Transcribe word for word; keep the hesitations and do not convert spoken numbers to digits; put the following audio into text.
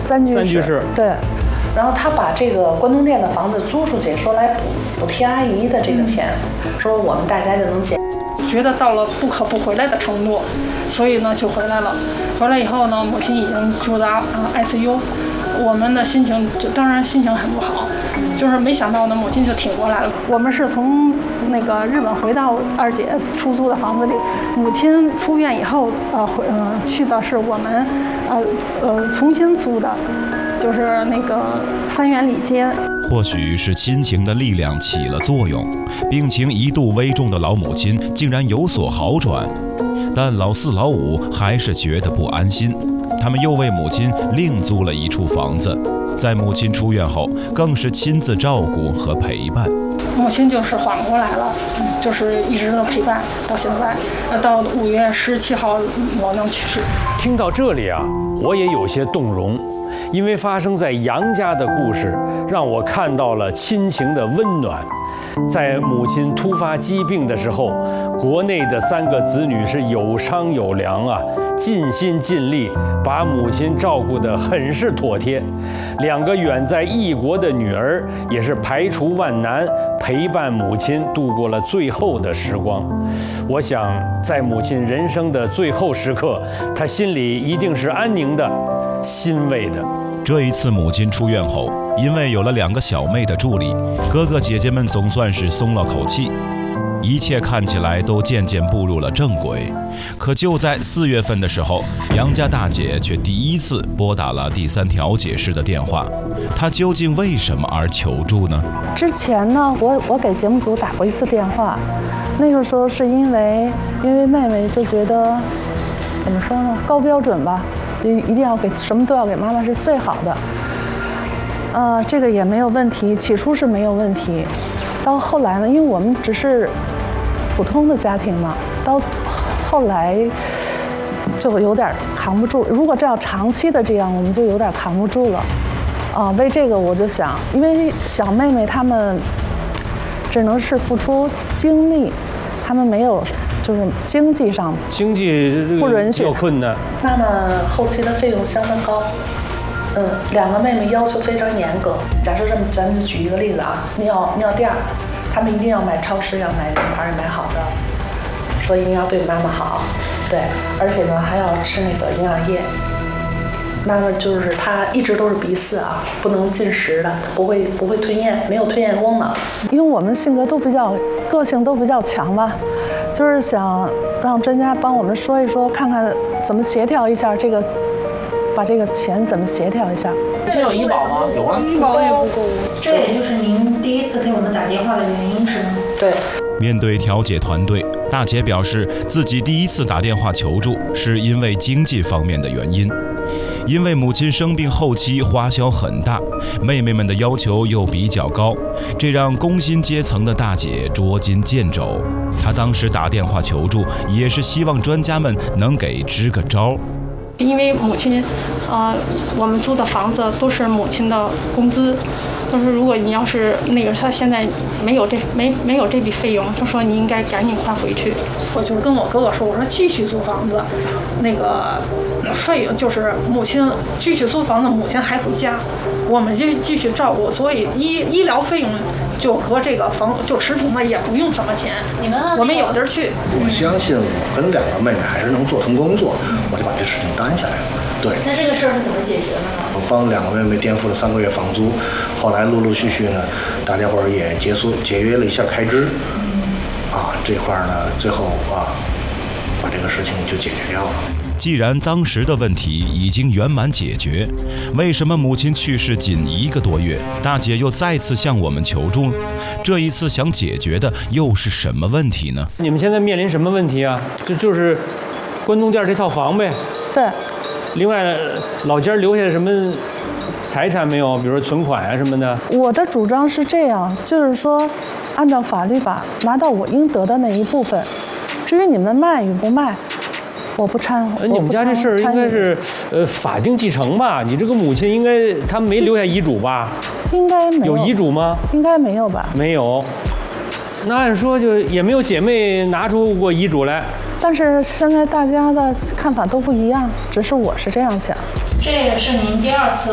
三居室。 三居室。 对。 然后他把这个关东店的房子租出去，说来补补贴阿姨的这个钱，说我们大家就能减。 觉得到了不可不回来的程度，所以呢就回来了。回来以后呢，母亲已经住到啊 I C U， 我们的心情就当然心情很不好，就是没想到呢母亲就挺过来了。我们是从那个日本回到二姐出租的房子里，母亲出院以后，呃回呃去的是我们呃呃重新租的，就是那个三元里街。 或许是亲情的力量起了作用，病情一度危重的老母亲竟然有所好转，但老四老五还是觉得不安心，他们又为母亲另租了一处房子，在母亲出院后，更是亲自照顾和陪伴。 母亲就是缓过来了，就是一直都陪伴到现在，呃，到五月十七号老娘去世。 听到这里啊，我也有些动容。因为发生在杨家的故事，让我看到了亲情的温暖。在母亲突发疾病的时候，国内的三个子女是有商有量啊，尽心尽力把母亲照顾得很是妥帖。两个远在异国的女儿也是排除万难，陪伴母亲度过了最后的时光。我想，在母亲人生的最后时刻，她心里一定是安宁的，欣慰的。 这一次母亲出院后，因为有了两个小妹的助力，哥哥姐姐们总算是松了口气，一切看起来都渐渐步入了正轨。可就在四月份的时候，杨家大姐却第一次拨打了第三调解室的电话，她究竟为什么而求助呢？ 之前呢，我我给节目组打过一次电话，那个时候是因为因为妹妹就觉得怎么说呢，高标准吧。一定要给什么都要给妈妈是最好的，呃，这个也没有问题，起初是没有问题，到后来呢，因为我们只是普通的家庭嘛，到后来就有点扛不住。如果这样长期的这样，我们就有点扛不住了，啊、呃，为这个我就想，因为小妹妹她们只能是付出精力，她们没有。就是经济上， 经济不允许， 有困难。 妈妈后期的费用相当高，嗯，两个妹妹要求非常严格。假设这么，咱们举一个例子啊，尿尿垫儿，她们一定要买超市，要买名牌，买好的，说一定要对妈妈好，对，而且呢还要吃那个营养液。妈妈就是她一直都是鼻饲啊，不能进食的，不会不会吞咽，没有吞咽功能。 因为我们性格都比较，个性都比较强吧。就是想让专家帮我们说一说，看看怎么协调一下这个，把这个钱怎么协调一下。 这有医保吗？ 有啊， 医保也不够。 这也就是您第一次给我们打电话的原因，是吗？ 对。 面对调解团队，大姐表示自己第一次打电话求助是因为经济方面的原因。因为母亲生病后期花销很大，妹妹们的要求又比较高，这让工薪阶层的大姐捉襟见肘。她当时打电话求助，也是希望专家们能给支个招。 因为母亲，呃，我们租的房子都是母亲的工资，就是如果你要是那个她现在没有这没没有这笔费用，就说你应该赶紧快回去。我就跟我哥哥说，我说继续租房子，那个费用就是母亲继续租房子，母亲还回家，我们就继续照顾，所以医医疗费用就和这个房就持平了，也不用什么钱。 你们我们有地儿去。 我相信我跟两个妹妹还是能做成工作，我就把这事情担下来了。对。 那这个事儿是怎么解决的呢？ 我帮两个妹妹垫付了三个月房租，后来陆陆续续呢，大家伙儿也结束节约了一下开支，啊，这块儿呢，最后啊，把这个事情就解决掉了。 既然当时的问题已经圆满解决，为什么母亲去世仅一个多月，大姐又再次向我们求助呢？这一次想解决的又是什么问题呢？ 你们现在面临什么问题啊？这就是关东店这套房呗。 对。 另外，老家留下什么财产没有？比如说存款啊什么的。 我的主张是这样，就是说，按照法律吧，拿到我应得的那一部分。至于你们卖与不卖，我不掺。 呃，你们家这事儿应该是呃法定继承吧？你这个母亲应该她没留下遗嘱吧？ 应该没有。 有遗嘱吗？ 应该没有吧？ 没有。那按说就也没有姐妹拿出过遗嘱来。 但是现在大家的看法都不一样，只是我是这样想。 这也是您第二次